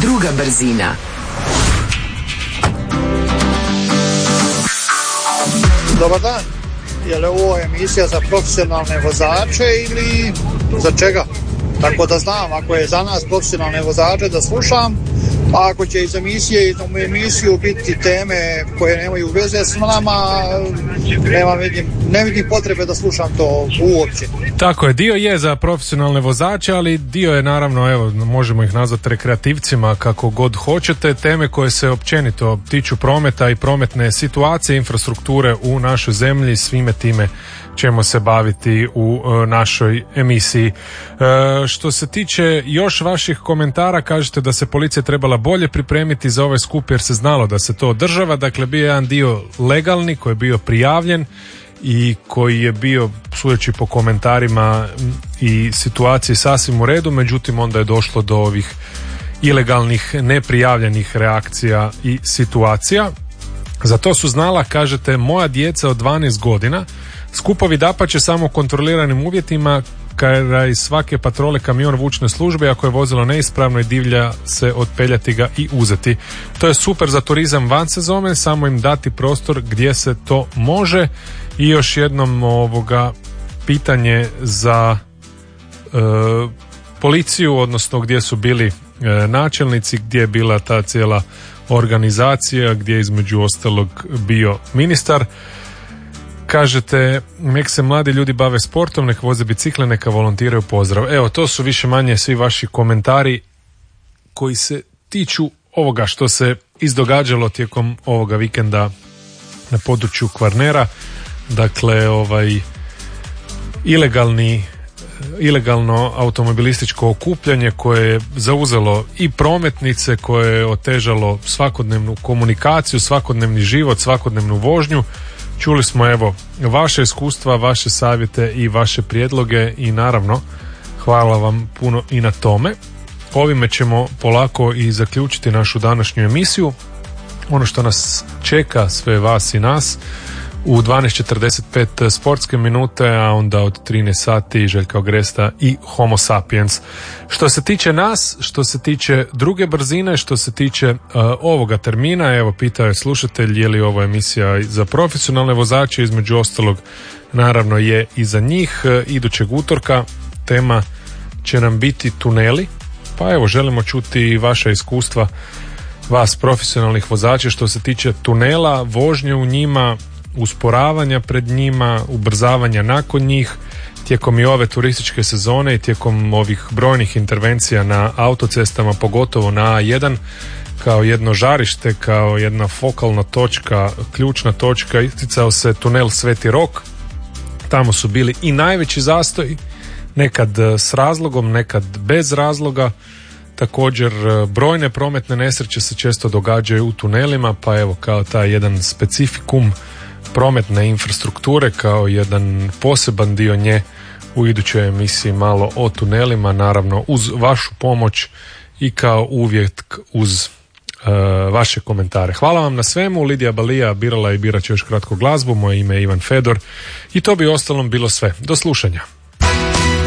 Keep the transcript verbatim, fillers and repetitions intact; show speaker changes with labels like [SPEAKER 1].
[SPEAKER 1] Druga brzina.
[SPEAKER 2] Dobar dan. Je li ovo emisija za profesionalne vozače ili za čega? Tako da znam, ako je za nas profesionalne vozače da slušam, a ako će iz emisije iz emisiju biti teme koje nemaju veze s nama, nema, vidim, ne vidim potrebe da slušam to uopće.
[SPEAKER 3] Tako je, dio je za profesionalne vozače, ali dio je naravno, evo, možemo ih nazvati rekreativcima, kako god hoćete, teme koje se općenito tiču prometa i prometne situacije, infrastrukture u našoj zemlji, svime time ćemo se baviti u e, našoj emisiji. E, što se tiče još vaših komentara, kažete da se policija trebala bolje pripremiti za ovaj skup jer se znalo da se to održava. Dakle, bio je jedan dio legalni koji je bio prijavljen i koji je bio, sudeći po komentarima i situaciji, sasvim u redu, međutim onda je došlo do ovih ilegalnih, neprijavljenih reakcija i situacija. Za to su znala, kažete, moja djeca od dvanaest godina. Skupovi dapače samo u kontroliranim uvjetima, kada iz svake patrole kamion vučne službe, ako je vozilo neispravno i divlja se otpeljati ga i uzeti. To je super za turizam van sezone, samo im dati prostor gdje se to može. I još jednom ovoga pitanje za e, policiju, odnosno gdje su bili e, načelnici, gdje je bila ta cijela organizacija, gdje je između ostalog bio ministar. Kažete, nek se mladi ljudi bave sportom, nek voze bicikle, neka volontiraju, pozdrav. Evo, to su više manje svi vaši komentari koji se tiču ovoga što se izdogađalo tijekom ovoga vikenda na području Kvarnera. Dakle, ovaj ilegalni ilegalno automobilističko okupljanje koje je zauzelo i prometnice, koje je otežalo svakodnevnu komunikaciju, svakodnevni život, svakodnevnu vožnju. Čuli smo, evo, vaše iskustva, vaše savjete i vaše prijedloge i naravno hvala vam puno i na tome. Ovime ćemo polako i zaključiti našu današnju emisiju. Ono što nas čeka, sve vas i nas, u dvanaest četrdeset pet sportske minute, a onda od trinaest sati Željka Ogresta i Homo sapiens. Što se tiče nas, što se tiče druge brzine, što se tiče uh, ovoga termina, evo, pitao je slušatelj je li ovo emisija za profesionalne vozače, između ostalog naravno je i za njih. Uh, idućeg utorka tema će nam biti tuneli, pa evo, želimo čuti vaša iskustva, vas profesionalnih vozača što se tiče tunela, vožnje u njima, usporavanja pred njima, ubrzavanja nakon njih, tijekom i ove turističke sezone i tijekom ovih brojnih intervencija na autocestama, pogotovo na A jedan, kao jedno žarište, kao jedna fokalna točka, ključna točka, isticao se tunel Sveti Rok. Tamo su bili i najveći zastoji, nekad s razlogom, nekad bez razloga. Također brojne prometne nesreće se često događaju u tunelima, pa evo, kao taj jedan specifikum prometne infrastrukture, kao jedan poseban dio nje u idućoj emisiji malo o tunelima, naravno uz vašu pomoć i kao uvijek uz uh, vaše komentare. Hvala vam na svemu. Lidija Balija birala i birat će još kratko glazbu. Moje ime je Ivan Fedor i to bi ostalom bilo sve. Do slušanja.